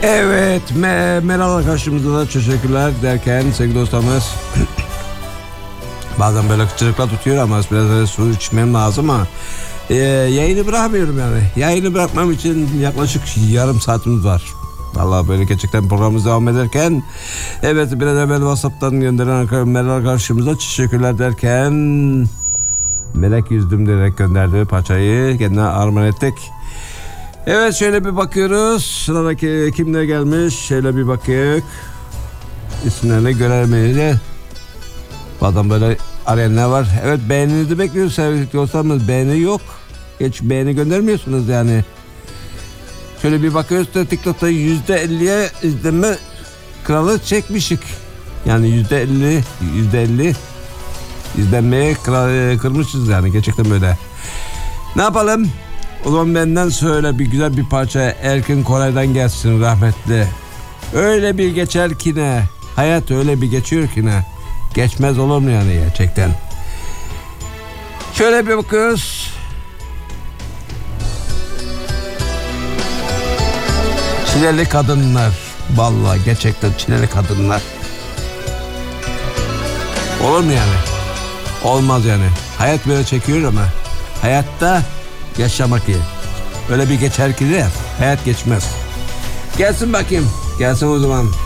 Evet, Meral karşımızda da teşekkürler derken sevgili dostlarımız bazen böyle kıçırıkla tutuyor ama biraz da su içmem lazım ama yayını bırakmıyorum yani. Yayını bırakmam için yaklaşık yarım saatimiz var. Vallahi böyle gerçekten programımız devam ederken evet biraz evvel WhatsApp'tan gönderen Meral karşımıza teşekkürler derken melek yüzdüm diyerek gönderdiği parçayı kendine armağan ettik. Evet şöyle bir bakıyoruz. Sıradaki kimler gelmiş? Şöyle bir bakıyoruz. İsimlerini göremeyiz. Bazen böyle arayanlar var. Evet beğeninizi bekliyoruz sevgili dostlarımız. Beğeni yok. Hiç beğeni göndermiyorsunuz yani. Şöyle bir bakıyoruz da TikTok'ta %50'ye izlenme kralı çekmişik. Yani %50 izlenmeye kırmışız yani gerçekten böyle. Ne yapalım? O zaman benden söyle bir güzel bir parça Erkin Koray'dan gelsin rahmetli. Öyle bir geçer ki ne? Hayat öyle bir geçiyor ki ne? Geçmez olur mu yani gerçekten? Şöyle bir bakıyoruz. Çileli kadınlar. Vallahi gerçekten çileli kadınlar. Olur mu yani? Olmaz yani. Hayat böyle çekiyor ama hayatta yaşamak iyi. Öyle bir geçer ki de hayat geçmez. Gelsin bakayım. Gelsin o zaman.